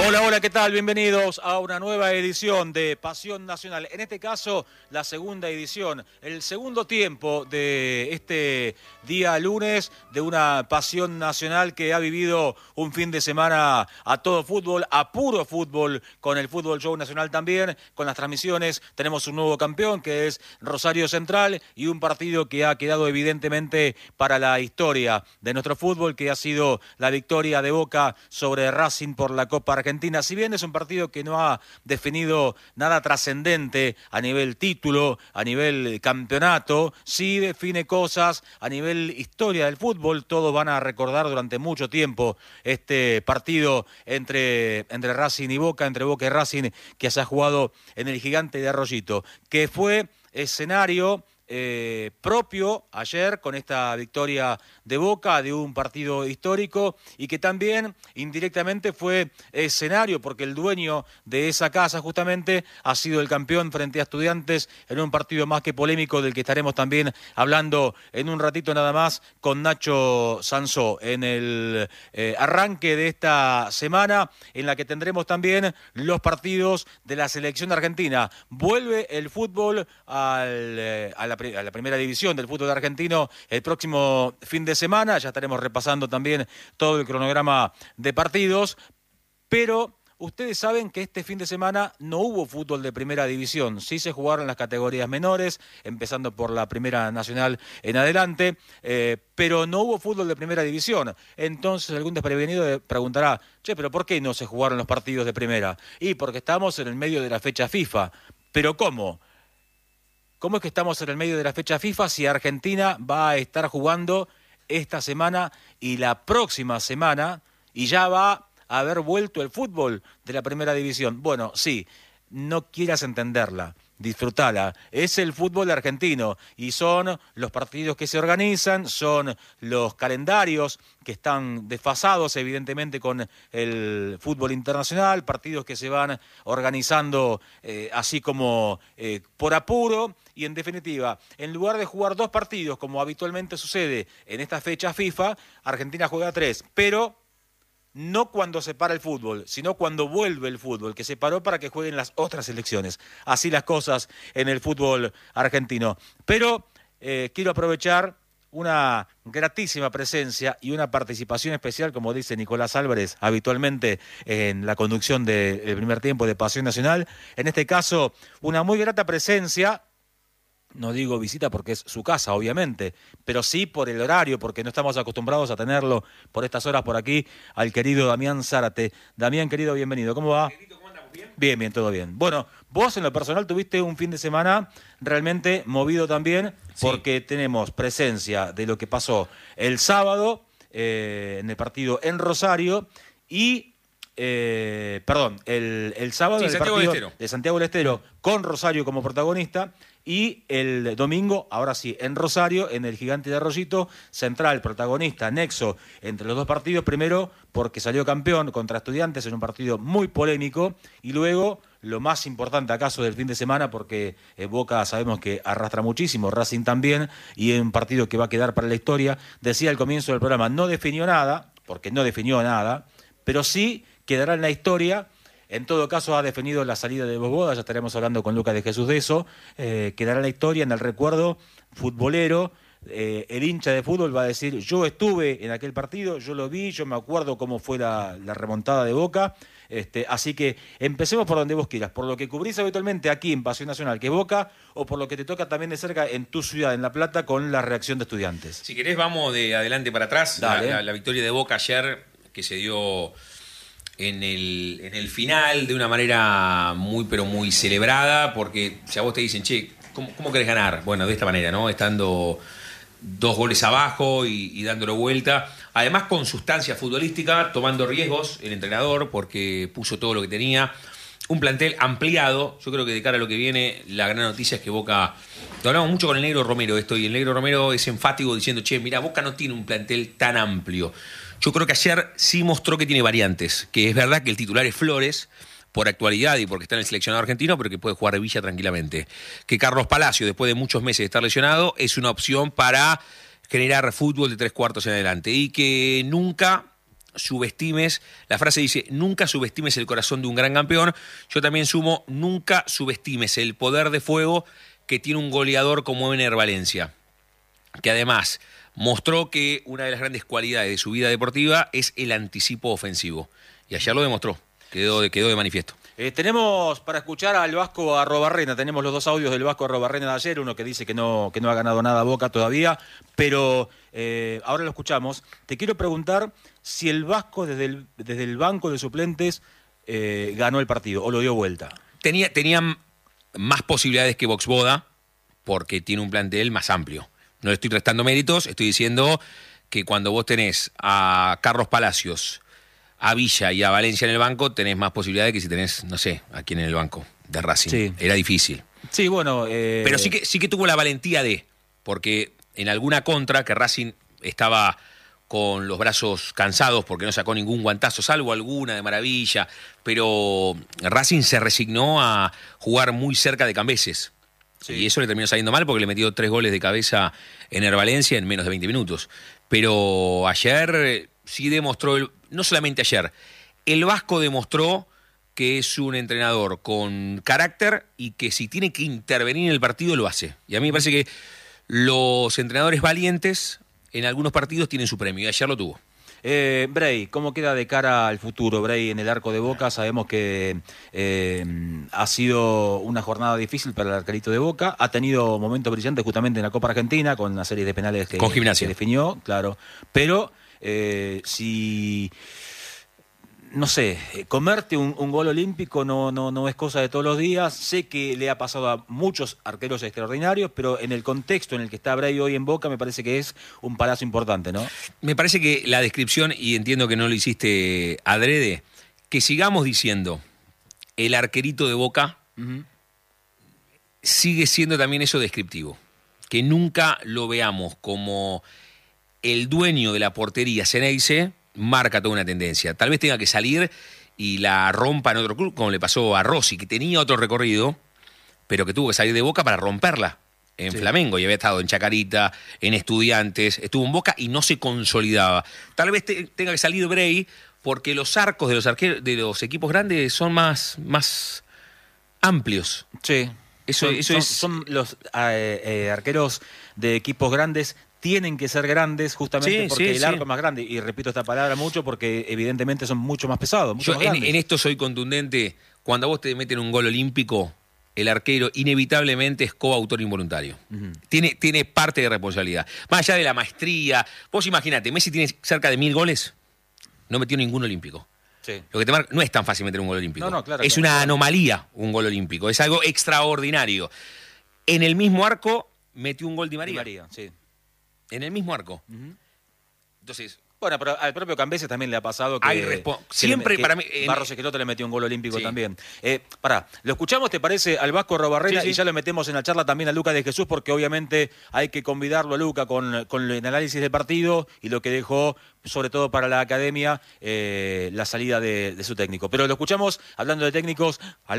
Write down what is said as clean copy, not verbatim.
Hola, hola, ¿qué tal? Bienvenidos a una nueva edición de Pasión Nacional. En este caso, la segunda edición, el segundo tiempo de este día lunes de una Pasión Nacional que ha vivido un fin de semana a todo fútbol, a puro fútbol, con el Fútbol Show Nacional también, con las transmisiones. Tenemos un nuevo campeón que es Rosario Central y un partido que ha quedado evidentemente para la historia de nuestro fútbol, que ha sido la victoria de Boca sobre Racing por la Copa Argentina. Si bien es un partido que no ha definido nada trascendente a nivel título, a nivel campeonato, sí define cosas a nivel historia del fútbol. Todos van a recordar durante mucho tiempo este partido entre Racing y Boca, entre Boca y Racing, que se ha jugado en el Gigante de Arroyito, que fue escenario propio ayer con esta victoria de Boca, de un partido histórico, y que también indirectamente fue escenario porque el dueño de esa casa justamente ha sido el campeón frente a Estudiantes en un partido más que polémico, del que estaremos también hablando en un ratito nada más con Nacho Sansó en el arranque de esta semana, en la que tendremos también los partidos de la selección argentina. Vuelve el fútbol a la primera división del fútbol argentino el próximo fin de semana. Ya estaremos repasando también todo el cronograma de partidos, pero ustedes saben que este fin de semana no hubo fútbol de primera división. Sí se jugaron las categorías menores, empezando por la Primera Nacional en adelante, pero no hubo fútbol de primera división. Entonces algún desprevenido preguntará, pero ¿por qué no se jugaron los partidos de primera? Y porque estamos en el medio de la fecha FIFA. ¿Pero cómo? ¿Cómo es que estamos en el medio de la fecha FIFA si Argentina va a estar jugando esta semana y la próxima semana y ya va a haber vuelto el fútbol de la primera división? Bueno, sí, no quieras entenderla, disfrutala. Es el fútbol argentino y son los partidos que se organizan, son los calendarios que están desfasados evidentemente con el fútbol internacional, partidos que se van organizando así como por apuro. Y en definitiva, en lugar de jugar 2 partidos como habitualmente sucede en esta fecha FIFA, Argentina juega 3, pero no cuando se para el fútbol, sino cuando vuelve el fútbol, que se paró para que jueguen las otras selecciones. Así las cosas en el fútbol argentino. Pero quiero aprovechar una gratísima presencia y una participación especial, como dice Nicolás Álvarez, habitualmente en la conducción del primer tiempo de Pasión Nacional. En este caso, una muy grata presencia. No digo visita porque es su casa, obviamente, pero sí por el horario, porque no estamos acostumbrados a tenerlo por estas horas por aquí, al querido Damián Zárate. Damián, querido, bienvenido. ¿Cómo va? ¿Cómo andamos? ¿Bien? Bien, bien, todo bien. Bueno, vos en lo personal tuviste un fin de semana realmente movido también, porque tenemos presencia de lo que pasó el sábado en el partido en Rosario y... el sábado en el partido de Santiago del Estero con Rosario como protagonista, y el domingo, ahora sí, en Rosario, en el Gigante de Arroyito, Central, protagonista, nexo entre los dos partidos, primero porque salió campeón contra Estudiantes en un partido muy polémico, y luego lo más importante acaso del fin de semana, porque Boca sabemos que arrastra muchísimo, Racing también, y es un partido que va a quedar para la historia. Decía al comienzo del programa, no definió nada, porque no definió nada, pero sí quedará en la historia. En todo caso ha definido la salida de Boboda, ya estaremos hablando con Lucas de Jesús de eso. Quedará en la historia, en el recuerdo futbolero. El hincha de fútbol va a decir, yo estuve en aquel partido, yo lo vi, yo me acuerdo cómo fue la remontada de Boca. Así que empecemos por donde vos quieras, por lo que cubrís habitualmente aquí en Pasión Nacional, que es Boca, o por lo que te toca también de cerca en tu ciudad, en La Plata, con la reacción de Estudiantes. Si querés vamos de adelante para atrás. La victoria de Boca ayer, que se dio en el final de una manera muy pero muy celebrada, porque si a vos te dicen, che, ¿cómo querés ganar? Bueno, de esta manera, ¿no? Estando 2 goles abajo y dándolo vuelta. Además con sustancia futbolística, tomando riesgos el entrenador, porque puso todo lo que tenía. Un plantel ampliado. Yo creo que de cara a lo que viene, la gran noticia es que Boca... Lo hablamos mucho con el Negro Romero esto, y el Negro Romero es enfático diciendo, che, mira, Boca no tiene un plantel tan amplio. Yo creo que ayer sí mostró que tiene variantes, que es verdad que el titular es Flores, por actualidad y porque está en el seleccionado argentino, pero que puede jugar de Villa tranquilamente. Que Carlos Palacio, después de muchos meses de estar lesionado, es una opción para generar fútbol de 3/4 en adelante. Y que nunca subestimes, la frase dice, nunca subestimes el corazón de un gran campeón. Yo también sumo, nunca subestimes el poder de fuego que tiene un goleador como Ener Valencia, que además mostró que una de las grandes cualidades de su vida deportiva es el anticipo ofensivo. Y ayer lo demostró, quedó de manifiesto. Tenemos para escuchar al Vasco Arrobarrena, tenemos los dos audios del Vasco Arrobarrena de ayer, uno que dice que no ha ganado nada Boca todavía, pero ahora lo escuchamos. Te quiero preguntar si el Vasco desde el banco de suplentes ganó el partido o lo dio vuelta. Tenían más posibilidades que Voxboda porque tiene un plantel más amplio. No le estoy restando méritos, estoy diciendo que cuando vos tenés a Carlos Palacios, a Villa y a Valencia en el banco, tenés más posibilidades que si tenés, no sé, a quién en el banco de Racing. Sí. Era difícil. Sí, bueno. Pero sí que tuvo la valentía porque en alguna contra que Racing estaba con los brazos cansados porque no sacó ningún guantazo, salvo alguna de maravilla, pero Racing se resignó a jugar muy cerca de Cambeses. Sí. Y eso le terminó saliendo mal porque le metió 3 goles de cabeza en Ener Valencia en menos de 20 minutos. Pero ayer sí demostró, no solamente ayer, el Vasco demostró que es un entrenador con carácter y que si tiene que intervenir en el partido lo hace. Y a mí me parece que los entrenadores valientes en algunos partidos tienen su premio y ayer lo tuvo. Bray, ¿cómo queda de cara al futuro, Bray, en el arco de Boca? Sabemos que ha sido una jornada difícil para el arquerito de Boca, ha tenido momentos brillantes justamente en la Copa Argentina, con una serie de penales que definió, claro, pero si... No sé, comerte un gol olímpico no es cosa de todos los días. Sé que le ha pasado a muchos arqueros extraordinarios, pero en el contexto en el que está Bray hoy en Boca me parece que es un palazo importante, ¿no? Me parece que la descripción, y entiendo que no lo hiciste adrede, que sigamos diciendo el arquerito de Boca sigue siendo también eso descriptivo. Que nunca lo veamos como el dueño de la portería Ceneice, marca toda una tendencia. Tal vez tenga que salir y la rompa en otro club, como le pasó a Rossi, que tenía otro recorrido, pero que tuvo que salir de Boca para romperla en Flamengo, y había estado en Chacarita, en Estudiantes, estuvo en Boca y no se consolidaba. Tal vez tenga que salir Bray porque los arcos de los equipos grandes son más amplios. Sí. Son los arqueros de equipos grandes tienen que ser grandes justamente porque el arco es más grande. Y repito esta palabra mucho porque evidentemente son mucho más pesados, mucho más grandes. En esto soy contundente. Cuando a vos te meten un gol olímpico, el arquero inevitablemente es coautor involuntario. Tiene parte de responsabilidad. Más allá de la maestría. Vos imaginate, Messi tiene cerca de 1000 goles, no metió ningún olímpico. Sí. Lo que te marca, no es tan fácil meter un gol olímpico. Claro, es una anomalía un gol olímpico. Es algo extraordinario. En el mismo arco metió un gol Di María. Di María, sí. En el mismo arco. Entonces... Bueno, pero al propio Cambeses también le ha pasado que... Siempre para mí... Barros Esqueloto le metió un gol olímpico también. Lo escuchamos, ¿te parece? Al Vasco Arrobarrena y ya lo metemos en la charla también a Lucas de Jesús porque obviamente hay que convidarlo a Luca con el análisis del partido y lo que dejó, sobre todo para la academia, la salida de su técnico. Pero lo escuchamos hablando de técnicos...